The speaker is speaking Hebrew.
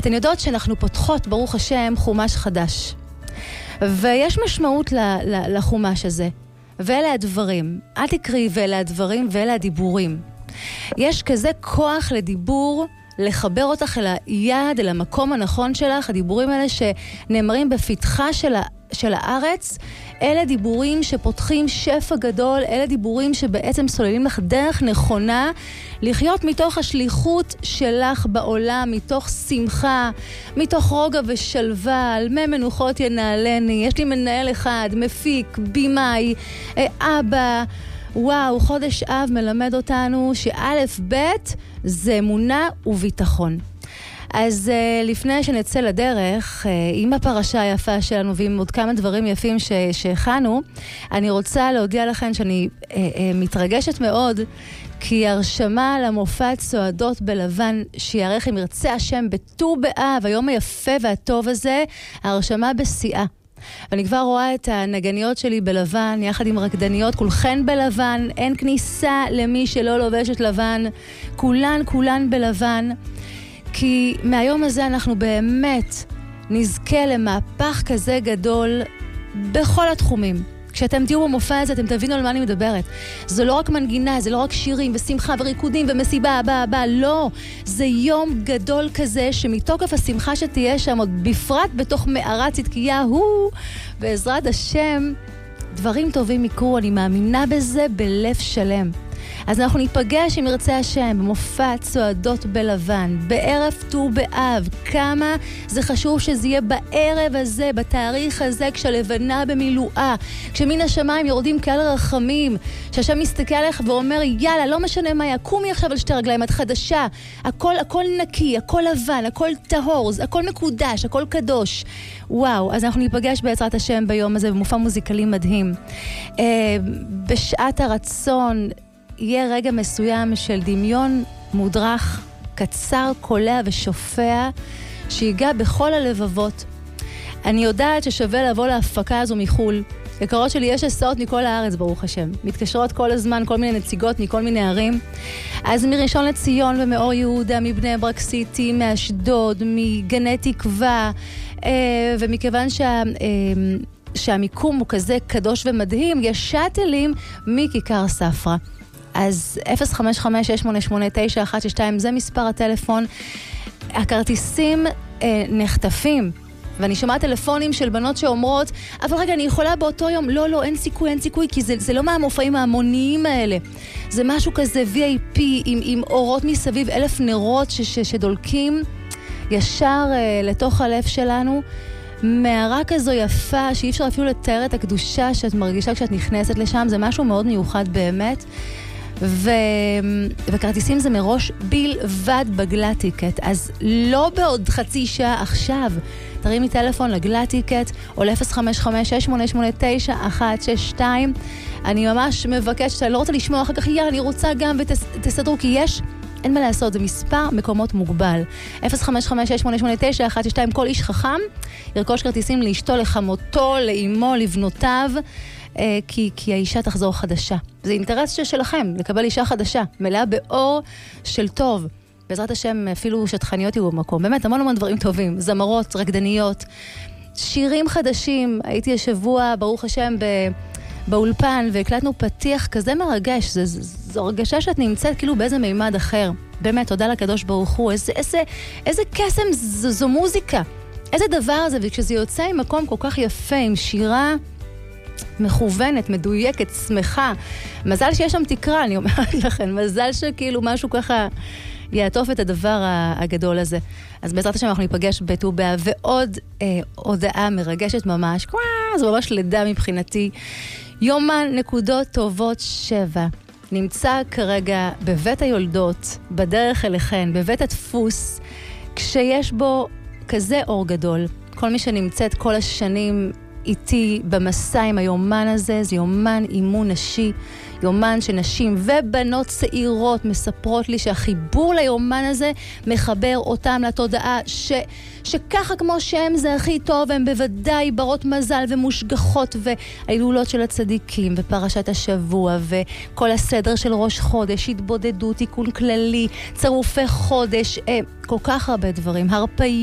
אתן יודעות שאנחנו פותחות, ברוך השם, חומש חדש. ויש משמעות לחומש הזה. ואלה הדברים. אל תקראי ואלה הדברים ואלה הדיבורים. יש כזה כוח לדיבור, לחבר אותך אל היעד, אל המקום הנכון שלך. הדיבורים האלה שנאמרים בפתחה של הארץ, אלה דיבורים שפותחים שפע גדול, אלה דיבורים שבעצם סוללים לך דרך נכונה לחיות מתוך השליחות שלך בעולם, מתוך שמחה, מתוך רוגע ושלווה, על מי מנוחות ינעלני. יש לי מנהל אחד, מפיק, בימאי, אבא. וואו, חודש אב מלמד אותנו שא' ב' זה אמונה וביטחון. אז לפני שנצא לדרך, עם הפרשה היפה שלנו ועם עוד כמה דברים יפים שהכנו, אני רוצה להודיע לכם שאני מתרגשת מאוד, כי הרשמה למופע צועדות בלבן שיערך אם ירצה השם בט"ו באב, היום היפה והטוב הזה, הרשמה בשיאה. ואני כבר רואה את הנגניות שלי בלבן, יחד עם רקדניות, כולכן בלבן, אין כניסה למי שלא לובשת לבן, כולן בלבן. כי מהיום הזה אנחנו באמת נזכה למהפך כזה גדול בכל התחומים. כשאתם תהיו במופע הזה, אתם תבינו על מה אני מדברת. זה לא רק מנגינה, זה לא רק שירים ושמחה וריקודים ומסיבה, הבא, לא. זה יום גדול כזה שמתוקף השמחה שתהיה שם, עוד בפרט בתוך מערת צדקיהו, בעזרת השם, דברים טובים יקרו, אני מאמינה בזה בלב שלם. אז אנחנו ניפגש עם ירצה השם במופע צועדות בלבן, בערב ט"ו באב. כמה זה חשוב שזה יהיה בערב הזה, בתאריך הזה, כשהלבנה במילואה, כשמן השמיים יורדים כאל רחמים, שהשם מסתכל עליך ואומר, יאללה, לא משנה מה, קומי עכשיו על שתי רגליים, את חדשה, הכל נקי, הכל לבן, הכל טהור, הכל מקודש, הכל קדוש. וואו, אז אנחנו ניפגש בעזרת השם ביום הזה במופע מוזיקלי מדהים. בשעת הרצון יהיה רגע מסוים של דמיון מודרך, קצר, קולע ושופע, שיגע בכל הלבבות. אני יודעת ששווה לבוא להפקה הזו מחול. יקרות שלי יש הסעות מכל הארץ, ברוך השם. מתקשרות כל הזמן, כל מיני נציגות מכל מיני ערים. אז מראשון לציון ומאור יהודה, מבני ברק סיטי, מאשדוד, מגני תקווה, ומכיוון שהמיקום הוא כזה קדוש ומדהים, יש שאטלים מכיכר ספרה. אז 055-688-9162 זה מספר הטלפון. הכרטיסים נחטפים, ואני שומעת טלפונים של בנות שאומרות, אבל רגע, אני יכולה באותו יום? לא, אין סיכוי, כי זה לא מהמופעים ההמוניים האלה. זה משהו כזה VIP עם אורות מסביב, 1000 נרות שדולקים ישר לתוך הלב שלנו. מערה כזו יפה, שאי אפשר אפילו לתאר את הקדושה שאת מרגישה כשאת נכנסת לשם, זה משהו מאוד מיוחד באמת. וכרטיסים זה מראש בלבד בגלטיקט, אז לא בעוד חצי שעה עכשיו. תרימי טלפון לגלטיקט, או ל-055-688-9162. אני ממש מבקשת, אני לא רוצה לשמוע אחר כך, אני רוצה גם ותסדרו, כי אין מה לעשות, זה מספר מקומות מוגבל. 055-688-9162, כל איש חכם ירכוש כרטיסים לאשתו, לחמותו, לאמו, לבנותיו, כי האישה תחזור חדשה. זה אינטרס שלכם, לקבל אישה חדשה, מלאה באור של טוב. בעזרת השם, אפילו שטחניות יהיו במקום. באמת, המון דברים טובים. זמרות, רקדניות, שירים חדשים. הייתי השבוע, ברוך השם, באולפן, והקלטנו פתיח כזה מרגש. זו הרגשה שאת נמצאת כאילו באיזה מימד אחר. באמת, תודה לקדוש ברוך הוא. איזה קסם זו מוזיקה. איזה דבר זה, וכשזה יוצא עם מקום כל כך יפה, עם שירה מכוונת, מדויקת, שמחה. מזל שיש שם תקרה, אני אומרת לכם. מזל שכאילו משהו ככה יעטוף את הדבר הגדול הזה. אז בעזרת השם אנחנו ניפגש בט"ו באב, ועוד הודעה מרגשת ממש. זה ממש לידה מבחינתי. יומן נקודות טובות 7 נמצא כרגע בבית היולדות, בדרך אליכן, בבית הדפוס, כשיש בו כזה אור גדול. כל מי שנמצאת כל השנים איתי במסע עם היומן הזה, זה יומן אימון נשי, יומן שנשים ובנות צעירות מספרות לי שהחיבור ליומן הזה מחבר אותם לתודעה שככה כמו שהם זה הכי טוב, הם בוודאי ברות מזל ומושגחות, וההילולות של הצדיקים ופרשת השבוע וכל הסדר של ראש חודש, התבודדות, תיקון כללי, צירופי חודש, כל כך הרבה דברים, הרפאי